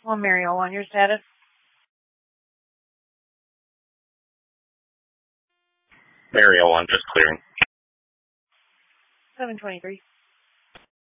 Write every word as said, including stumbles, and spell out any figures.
Well, Mary oh one, your status? Mary oh one, just clearing. seven twenty-three.